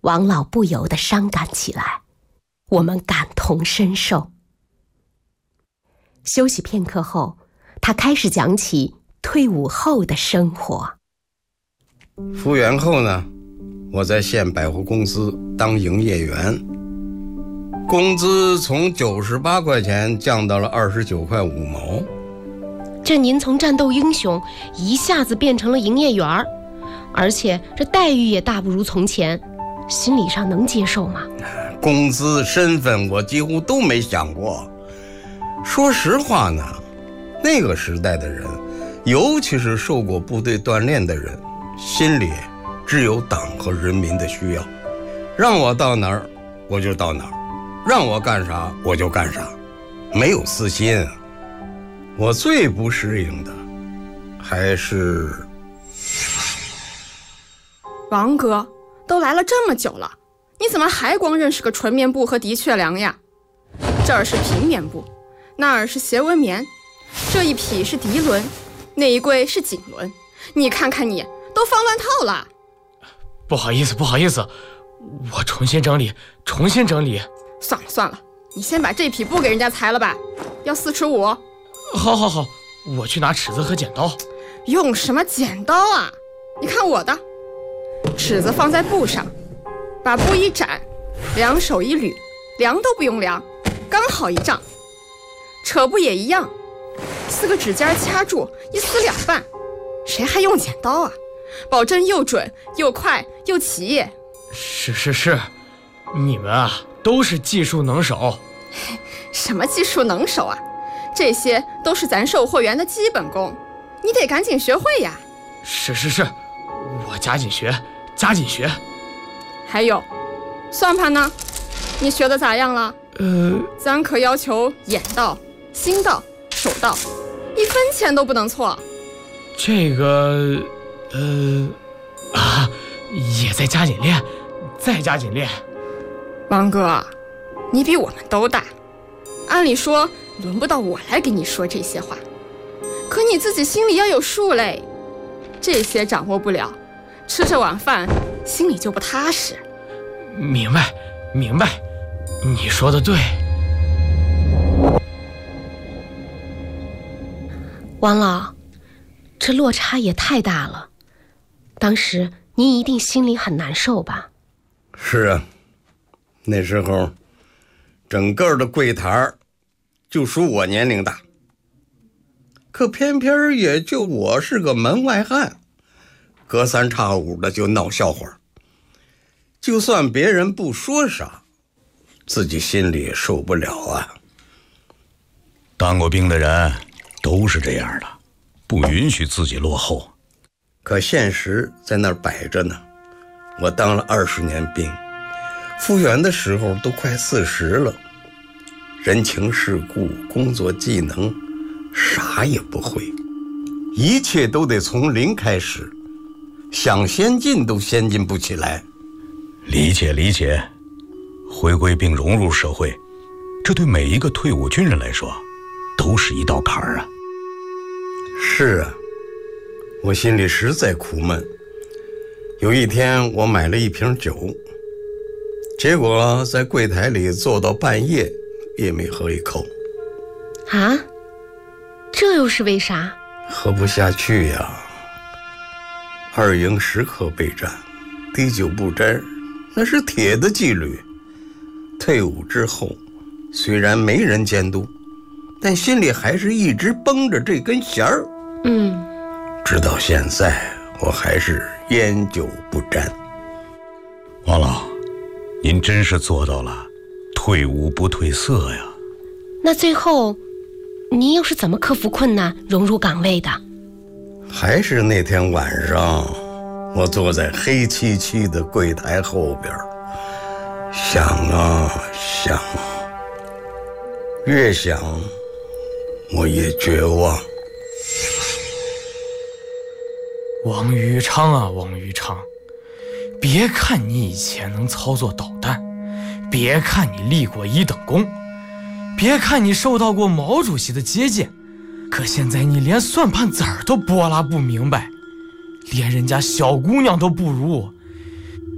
王老不由得伤感起来，我们感同身受。休息片刻后，他开始讲起退伍后的生活。 复员后呢，我在县百货公司当营业员，工资从98块钱降到了29块5毛。 这您从战斗英雄一下子变成了营业员，而且这待遇也大不如从前，心理上能接受吗？ 工资身份我几乎都没想过。说实话呢，那个时代的人，尤其是受过部队锻炼的人，心里只有党和人民的需要，让我到哪儿我就到哪儿，让我干啥我就干啥，没有私心。我最不适应的还是…… 王哥，都来了这么久了，你怎么还光认识个纯棉布和的确良呀？这儿是平棉布，那儿是斜纹棉，这一匹是涤纶，那一柜是锦纶，你看看你都放乱套了。 不好意思，我重新整理。 算了，你先把这匹布给人家裁了吧，要4尺5。 好，我去拿尺子和剪刀。 用什么剪刀啊？你看我的，尺子放在布上，把布一展，2手一捋，量都不用量，刚好1丈。扯布也一样，4个指尖掐住，一撕2半。谁还用剪刀啊？保证又准又快又齐。 是，你们啊都是技术能手。 什么技术能手啊？这些都是咱售货员的基本功，你得赶紧学会呀。 是，我加紧学。还有算盘呢，你学的咋样了？咱可要求眼到、心到、手到，1分钱都不能错。 这个也在加紧练，再加紧练。 王哥，你比我们都大，按理说轮不到我来给你说这些话，可你自己心里要有数嘞。这些掌握不了，吃这碗饭心里就不踏实。 明白，你说的对。 王老，这落差也太大了，当时您一定心里很难受吧？ 是啊，那时候整个的柜台就属我年龄大，可偏偏也就我是个门外汉，隔三差五的就闹笑话。就算别人不说啥，自己心里也受不了啊。 当过兵的人都是这样的，不允许自己落后。 可现实在那儿摆着呢，我当了20年兵，复员的时候都快40了，人情世故、工作技能啥也不会，一切都得从零开始，想先进都先进不起来。 理解，回归并融入社会，这对每一个退伍军人来说都是一道坎儿啊。 是啊，我心里实在苦闷。有一天我买了1瓶酒，结果在柜台里坐到半夜也没喝一口。 啊？这又是为啥？ 喝不下去呀。2营时刻备战，滴酒不沾，那是铁的纪律。退伍之后，虽然没人监督，但心里还是一直绷着这根弦儿。直到现在，我还是烟酒不沾。 王老，您真是做到了退伍不褪色呀。 那最后您又是怎么克服困难融入岗位的？ 还是那天晚上，我坐在黑漆漆的柜台后边，想啊想，越想我越绝望。 王宇昌啊，王宇昌，别看你以前能操作导弹，别看你立过1等功，别看你受到过毛主席的接见，可现在你连算盘子儿都拨拉不明白，连人家小姑娘都不如，